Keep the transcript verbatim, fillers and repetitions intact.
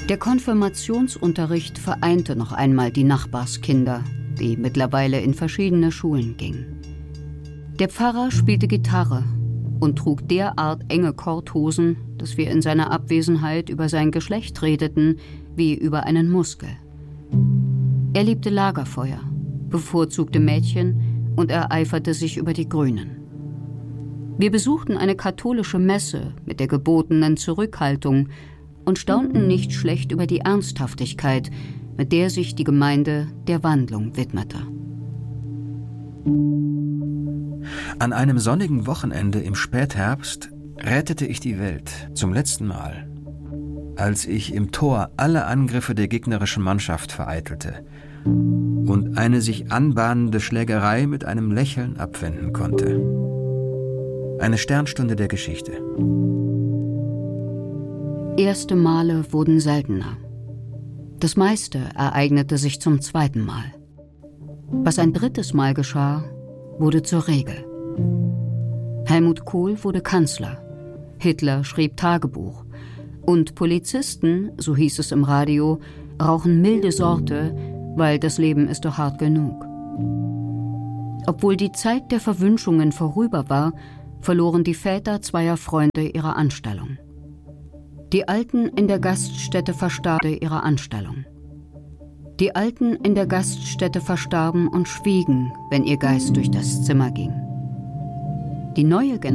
Der Konfirmationsunterricht vereinte noch einmal die Nachbarskinder, die mittlerweile in verschiedene Schulen gingen. Der Pfarrer spielte Gitarre und trug derart enge Korthosen, dass wir in seiner Abwesenheit über sein Geschlecht redeten, wie über einen Muskel. Er liebte Lagerfeuer, bevorzugte Mädchen und ereiferte sich über die Grünen. Wir besuchten eine katholische Messe mit der gebotenen Zurückhaltung und staunten nicht schlecht über die Ernsthaftigkeit, mit der sich die Gemeinde der Wandlung widmete. An einem sonnigen Wochenende im Spätherbst rettete ich die Welt zum letzten Mal, als ich im Tor alle Angriffe der gegnerischen Mannschaft vereitelte und eine sich anbahnende Schlägerei mit einem Lächeln abwenden konnte. Eine Sternstunde der Geschichte. Erste Male wurden seltener. Das meiste ereignete sich zum zweiten Mal. Was ein drittes Mal geschah, wurde zur Regel. Helmut Kohl wurde Kanzler. Hitler schrieb Tagebuch. Und Polizisten, so hieß es im Radio, rauchen milde Sorte, weil das Leben ist doch hart genug. Obwohl die Zeit der Verwünschungen vorüber war, verloren die Väter zweier Freunde ihre Anstellung. Die Alten in der Gaststätte verstarben ihre Anstellung. Die Alten in der Gaststätte verstarben und schwiegen, wenn ihr Geist durch das Zimmer ging. Die neue Generation